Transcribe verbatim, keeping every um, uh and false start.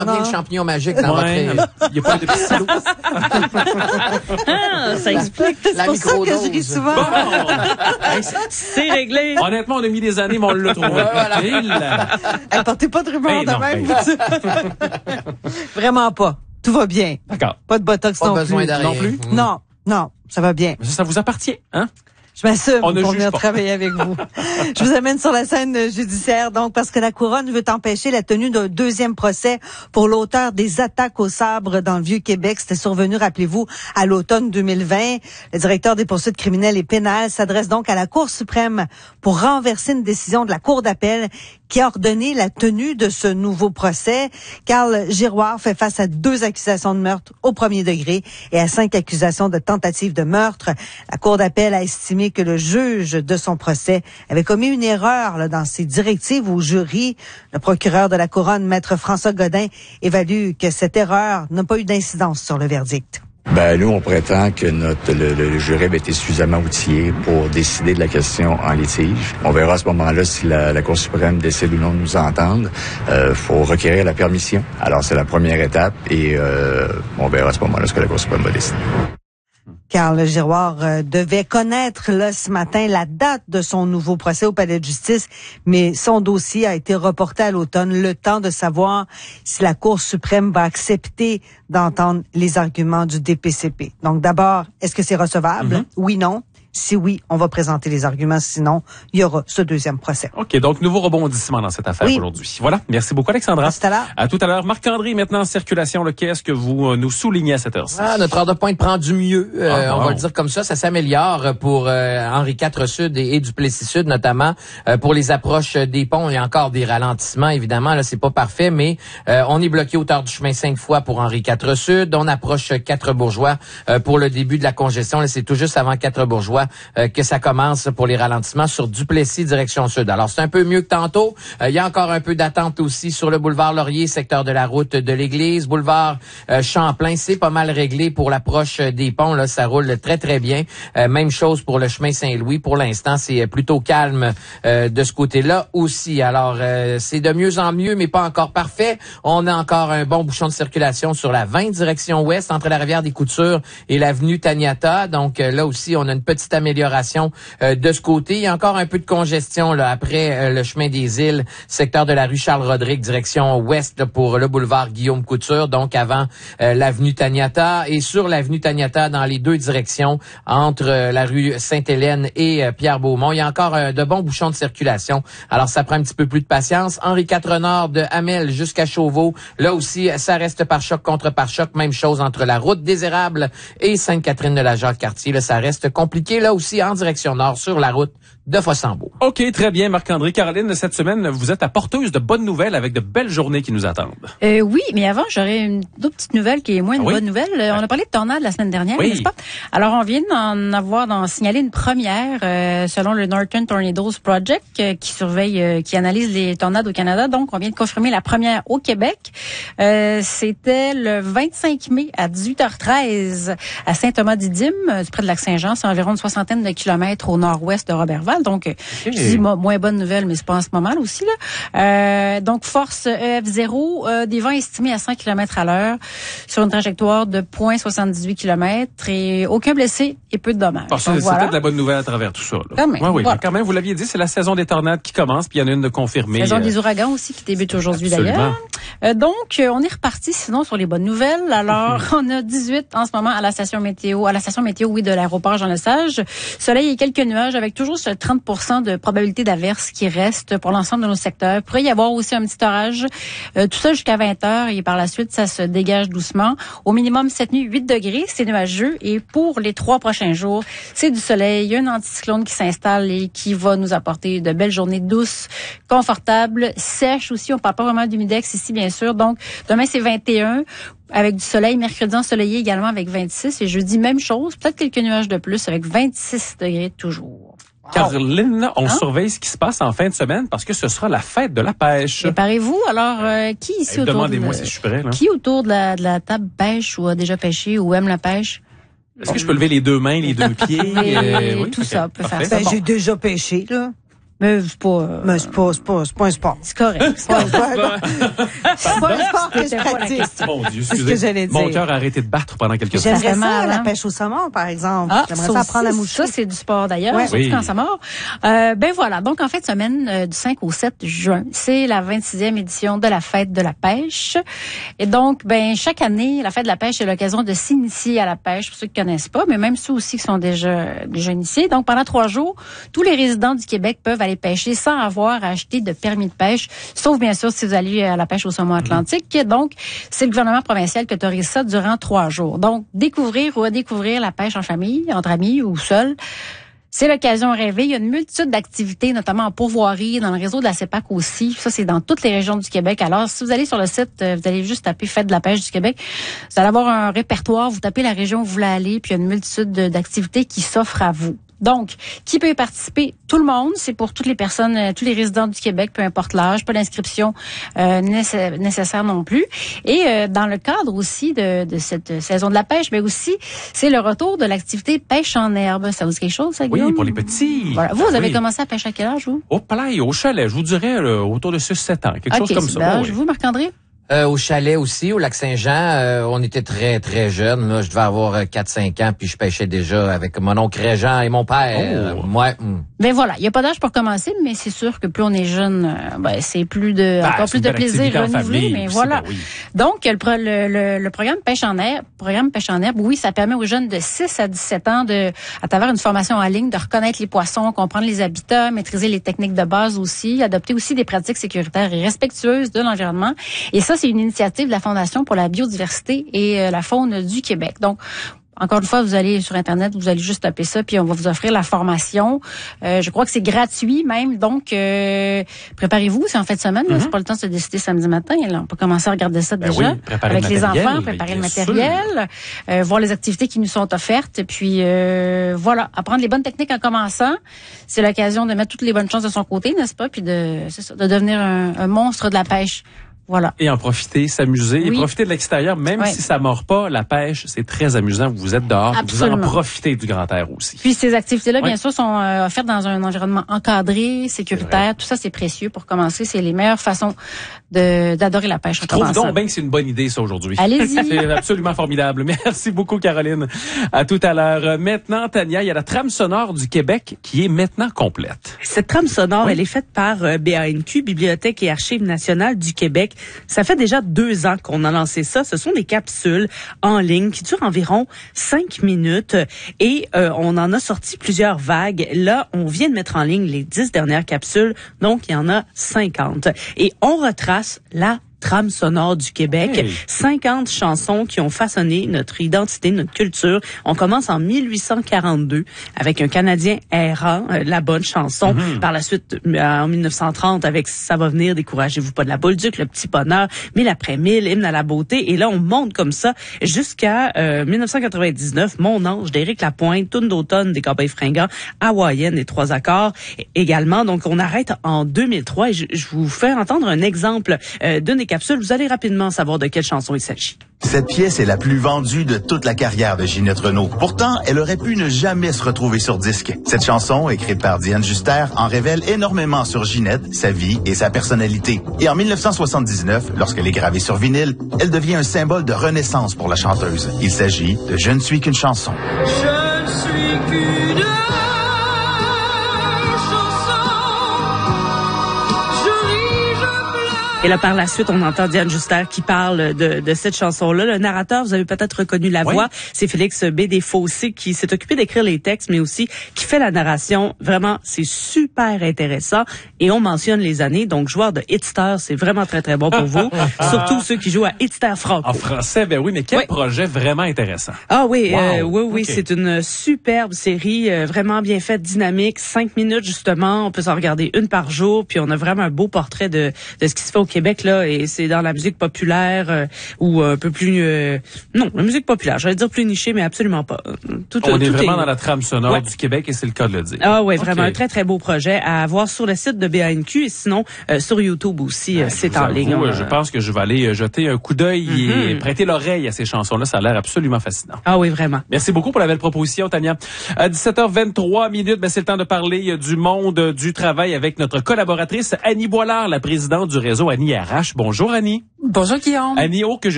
Amenez le champignon magique dans ouais, votre... Il n'y a pas de petit silo. Ah, ça explique. La C'est pour ça que je ris microdose. souvent. Bon. C'est réglé. Honnêtement, on a mis des années, mais on l'a trouvé. Ouais, voilà. Et là. Hey, portez pas de rumeurs Ben de non, même. ben. Vraiment pas. Tout va bien. D'accord. Pas de botox Pas non besoin plus. d'arrêt. Non plus? Mm. Non, non, ça va bien. Mais ça, ça vous appartient, hein? Je m'assume On ne pour juge venir pas. travailler avec vous. Je vous amène sur la scène judiciaire, donc, parce que la Couronne veut empêcher la tenue d'un deuxième procès pour l'auteur des attaques au sabre dans le Vieux-Québec. C'était survenu, rappelez-vous, à l'automne deux mille vingt. Le directeur des poursuites criminelles et pénales s'adresse donc à la Cour suprême pour renverser une décision de la Cour d'appel qui a ordonné la tenue de ce nouveau procès. Carl Giroir fait face à deux accusations de meurtre au premier degré et à cinq accusations de tentative de meurtre. La Cour d'appel a estimé que le juge de son procès avait commis une erreur là, dans ses directives au jury. Le procureur de la Couronne, maître François Godin, évalue que cette erreur n'a pas eu d'incidence sur le verdict. Ben nous, on prétend que notre le, le jury avait été suffisamment outillé pour décider de la question en litige. On verra à ce moment-là si la, la Cour suprême décide ou non de nous entendre. Euh, faut requérir la permission. Alors, c'est la première étape et euh, on verra à ce moment-là ce que la Cour suprême va décider. Carl Giroir euh, devait connaître là ce matin la date de son nouveau procès au palais de justice, mais son dossier a été reporté à l'automne, le temps de savoir si la Cour suprême va accepter d'entendre les arguments du D P C P. Donc d'abord, est-ce que c'est recevable? Mm-hmm. Oui, non. Si oui, on va présenter les arguments. Sinon, il y aura ce deuxième procès. OK, donc nouveau rebondissement dans cette affaire oui. aujourd'hui. Voilà, merci beaucoup Alexandra. À tout à l'heure. À tout à l'heure. Marc-André, maintenant en circulation, le qu'est-ce que vous euh, nous soulignez à cette heure-ci? Ah, notre heure de pointe prend du mieux. Euh, ah, on wow. va le dire comme ça. Ça s'améliore pour euh, Henri quatre Sud et, et du Plessis-Sud, notamment euh, pour les approches des ponts. Il y a encore des ralentissements, évidemment. Là, c'est pas parfait, mais euh, on est bloqué hauteur du chemin cinq fois pour Henri quatre Sud. On approche quatre Bourgeois euh, pour le début de la congestion. Là, c'est tout juste avant quatre Bourgeois euh, que ça commence pour les ralentissements sur Duplessis, direction sud. Alors, c'est un peu mieux que tantôt. Euh, il y a encore un peu d'attente aussi sur le boulevard Laurier, secteur de la route de l'Église. Boulevard euh, Champlain, c'est pas mal réglé pour l'approche des ponts. Là, ça roule très, très bien. Euh, même chose pour le chemin Saint-Louis. Pour l'instant, c'est plutôt calme euh, de ce côté-là aussi. Alors, euh, c'est de mieux en mieux, mais pas encore parfait. On a encore un bon bouchon de circulation sur la vingt, direction ouest, entre la rivière des Coutures et l'avenue Taniata. Donc, euh, là aussi, on a une petite amélioration Euh, de ce côté. Il y a encore un peu de congestion là après euh, le chemin des Îles, secteur de la rue Charles-Rodrigue, direction ouest là, pour le boulevard Guillaume Couture, donc avant euh, l'avenue Taniata, et sur l'avenue Taniata dans les deux directions entre euh, la rue Sainte-Hélène et euh, Pierre-Beaumont. Il y a encore euh, de bons bouchons de circulation. Alors ça prend un petit peu plus de patience. Henri quatre Nord de Hamel jusqu'à Chauveau. Là aussi, ça reste par choc contre par choc. Même chose entre la route des Érables et Sainte-Catherine de la Jacques-Cartier. Là, ça reste compliqué. Là aussi, en direction nord sur la route de Fossambeau. OK, très bien, Marc-André. Caroline, cette semaine, vous êtes apporteuse de bonnes nouvelles avec de belles journées qui nous attendent. Euh, oui, mais avant, j'aurais une autre petite nouvelle qui est moins une oui? bonne nouvelle. Euh, on a parlé de tornades la semaine dernière, oui. n'est-ce pas? Alors, on vient d'en avoir, d'en signaler une première, euh, selon le Northern Tornadoes Project, euh, qui surveille, euh, qui analyse les tornades au Canada. Donc, on vient de confirmer la première au Québec. Euh, c'était le vingt-cinq mai à dix-huit heures treize à Saint-Thomas-d'Idyme, euh, près de Lac-Saint-Jean. C'est environ une soixantaine de kilomètres au nord-ouest de Robertval. Donc, okay. Je dis mo- moins bonne nouvelle, mais c'est pas en ce moment là aussi. Là. Euh, donc, force E F zéro, euh, des vents estimés à cent kilomètres à l'heure sur une trajectoire de zéro virgule soixante-dix-huit kilomètres et aucun blessé et peu de dommages. Ah, c'est, voilà. C'était de la bonne nouvelle à travers tout ça. Là. Quand même. Oui, oui, voilà. mais quand même, vous l'aviez dit, c'est la saison des tornades qui commence, puis il y en a une de confirmée. Saison euh... des ouragans aussi qui débute aujourd'hui Absolument. d'ailleurs. Euh, donc, euh, on est reparti sinon sur les bonnes nouvelles. Alors, on a dix-huit en ce moment à la station météo, à la station météo, oui, de l'aéroport Jean-Lesage. Soleil et quelques nuages avec toujours ce trente pour cent de probabilité d'averse qui reste pour l'ensemble de nos secteurs. Il pourrait y avoir aussi un petit orage. Euh, tout ça jusqu'à vingt heures et par la suite, ça se dégage doucement. Au minimum, cette nuit, huit degrés, c'est nuageux. Et pour les trois prochains jours, c'est du soleil. Il y a un anticyclone qui s'installe et qui va nous apporter de belles journées douces, confortables, sèches aussi. On parle pas vraiment d'humidex ici, bien sûr. Donc, demain, c'est vingt et un. Avec du soleil, mercredi ensoleillé également avec vingt-six. Et jeudi, même chose. Peut-être quelques nuages de plus avec vingt-six degrés toujours. Caroline, on hein? surveille ce qui se passe en fin de semaine parce que ce sera la fête de la pêche. Préparez-vous. Alors, euh, qui ici hey, autour demandez-moi de, si je suis prêt. Là. Qui autour de la, de la table pêche ou a déjà pêché ou aime la pêche? Est-ce que je peux lever les deux mains, les deux pieds? Et euh, oui, tout okay, ça peut parfait. faire ça. Ben, Bon. j'ai déjà pêché, là. Mais c'est pas... Euh... Mais c'est pas, c'est pas, c'est pas un sport. C'est correct. C'est pas, c'est pas, c'est pas un sport que je pratique. Mon Dieu, c'est ce que j'allais dire. Mon cœur a arrêté de battre pendant quelques J'aimerais secondes. ça, mal, la hein? pêche au saumon, par exemple. Ah, J'aimerais ça, ça apprendre à moucher. Ça, c'est du sport d'ailleurs, Ouais. surtout Oui. quand ça mord. Euh, ben voilà, donc en fin de semaine, euh, du cinq au sept juin, c'est la vingt-sixième édition de la fête de la pêche. Et donc, ben chaque année, la fête de la pêche est l'occasion de s'initier à la pêche, pour ceux qui connaissent pas, mais même ceux aussi qui sont déjà, déjà initiés. Donc, pendant trois jours, tous les résidents du Québec peuvent aller pêcher sans avoir à acheter de permis de pêche, sauf bien sûr si vous allez à la pêche au saumon atlantique. Donc, c'est le gouvernement provincial qui autorise ça durant trois jours. Donc, découvrir ou redécouvrir la pêche en famille, entre amis ou seul, c'est l'occasion rêvée. Il y a une multitude d'activités, notamment en pourvoirie, dans le réseau de la CEPAC aussi. Ça, c'est dans toutes les régions du Québec. Alors, si vous allez sur le site, vous allez juste taper « Fête de la pêche du Québec ». Vous allez avoir un répertoire, vous tapez la région où vous voulez aller, puis il y a une multitude d'activités qui s'offrent à vous. Donc, qui peut y participer? Tout le monde. C'est pour toutes les personnes, euh, tous les résidents du Québec, peu importe l'âge, pas d'inscription euh, nécess- nécessaire non plus. Et euh, dans le cadre aussi de, de cette saison de la pêche, mais aussi, c'est le retour de l'activité pêche en herbe. Ça vous dit quelque chose, ça, Guillaume? Oui, pour les petits. Voilà. Vous, vous avez Oui. commencé à pêcher à quel âge, vous? Au palais, au chalet, je vous dirais là, autour de six sept ans, quelque OK, chose comme c'est ça. bien. Oui. Vous, Marc-André? Euh, au chalet aussi, au Lac-Saint-Jean, euh, on était très, très jeunes. Là. Je devais avoir euh, quatre cinq ans, puis je pêchais déjà avec mon oncle Régent et mon père. Oh. Ouais. mm. Ben voilà, il n'y a pas d'âge pour commencer, mais c'est sûr que plus on est jeune, euh, ben, c'est plus de, Ben, encore c'est plus une de belle plaisir activité en renouvelé, famille mais aussi, voilà. ben oui. Donc, le, pro- le, le, le programme Pêche en herbe, programme Pêche en herbe, oui, ça permet aux jeunes de six à dix-sept ans de, à travers une formation en ligne, de reconnaître les poissons, comprendre les habitats, maîtriser les techniques de base aussi, adopter aussi des pratiques sécuritaires et respectueuses de l'environnement. Et ça, c'est une initiative de la Fondation pour la biodiversité et euh, la faune du Québec. Donc, encore une fois, vous allez sur Internet, vous allez juste taper ça, puis on va vous offrir la formation. Euh, je crois que c'est gratuit même, donc euh, préparez-vous, c'est en fin de semaine, là, Mm-hmm. c'est pas le temps de se décider samedi matin. Là, on peut commencer à regarder ça Ben déjà oui, préparer avec le les matériel, enfants, préparer le bien matériel, euh, voir les activités qui nous sont offertes, et puis euh, voilà, apprendre les bonnes techniques en commençant. C'est l'occasion de mettre toutes les bonnes chances de son côté, n'est-ce pas, puis de, c'est ça, de devenir un, un monstre de la pêche. Voilà. Et en profiter, s'amuser, Oui. et profiter de l'extérieur, même Ouais. si ça mord pas, la pêche, c'est très amusant. Vous êtes dehors, Absolument. vous en profitez du grand air aussi. Puis ces activités-là, Ouais. bien sûr, sont euh, offertes dans un environnement encadré, sécuritaire. Tout ça, c'est précieux pour commencer. C'est les meilleures façons de d'adorer la pêche en Je trouve commençant. donc bien que c'est une bonne idée, ça, aujourd'hui. Allez-y. C'est absolument formidable. Merci beaucoup, Caroline. À tout à l'heure. Euh, Maintenant, Tania, il y a la trame sonore du Québec qui est maintenant complète. Cette trame sonore, elle est faite par euh, B A N Q, Bibliothèque et Archives nationales du Québec. Ça fait déjà deux ans qu'on a lancé ça. Ce sont des capsules en ligne qui durent environ cinq minutes et euh, on en a sorti plusieurs vagues. Là, on vient de mettre en ligne les dix dernières capsules, donc il y en a cinquante. Et on retrace la trame sonore du Québec. Hey. cinquante chansons qui ont façonné notre identité, notre culture. On commence en mille huit cent quarante-deux avec un Canadien errant, euh, La Bonne Chanson. Mm-hmm. Par la suite, euh, en mille neuf cent trente, avec Ça va venir, Découragez-vous pas de la Bolduc, Le Petit Bonheur, Mille après mille, Hymne à la beauté. Et là, on monte comme ça jusqu'à euh, mille neuf cent quatre-vingt-dix-neuf, Mon ange d'Éric Lapointe, Tourne d'automne des Cowboys fringants, Hawaïenne des Trois accords é- également. Donc, on arrête en deux mille trois et je, je vous fais entendre un exemple euh, d'une des capsules. Vous allez rapidement savoir de quelle chanson il s'agit. Cette pièce est la plus vendue de toute la carrière de Ginette Renault. Pourtant, elle aurait pu ne jamais se retrouver sur disque. Cette chanson, écrite par Diane Juster, en révèle énormément sur Ginette, sa vie et sa personnalité. Et en mille neuf cent soixante-dix-neuf, lorsqu'elle est gravée sur vinyle, elle devient un symbole de renaissance pour la chanteuse. Il s'agit de Je ne suis qu'une chanson. Je ne suis qu'une chanson. Je ris, je pleure. Et là, par la suite, on entend Diane Juster qui parle de, de cette chanson-là. Le narrateur, vous avez peut-être reconnu la Oui. voix. C'est Félix B. Desfossés qui s'est occupé d'écrire les textes, mais aussi qui fait la narration. Vraiment, c'est super intéressant. Et on mentionne les années. Donc, joueur de Hitster, c'est vraiment très, très bon pour vous. Surtout ceux qui jouent à Hitster Franco. En français, ben oui, mais quel Oui. projet vraiment intéressant. Ah oui, Wow. euh, oui, oui, Ok. c'est une superbe série, euh, vraiment bien faite, dynamique, cinq minutes justement. On peut s'en regarder une par jour, puis on a vraiment un beau portrait de, de ce qui se fait au Québec là, et c'est dans la musique populaire euh, ou un peu plus euh, non, la musique populaire. J'allais dire plus nichée, mais absolument pas. Tout, On tout est vraiment est... dans la trame sonore ouais. du Québec et c'est le cas de le dire. Ah oui, vraiment Okay. un très très beau projet à voir sur le site de B A N Q et sinon euh, sur YouTube aussi, Ben, c'est je en vous ligne. avoue, On, Je pense que je vais aller jeter un coup d'œil Mm-hmm. et prêter l'oreille à ces chansons-là. Ça a l'air absolument fascinant. Ah oui, vraiment. Merci beaucoup pour la belle proposition, Tania. À dix-sept heures vingt-trois minutes, ben c'est le temps de parler du monde du travail avec notre collaboratrice Annie Boilard, la présidente du réseau Annie R H. Bonjour Annie. Bonjour Guillaume. Annie, oh que je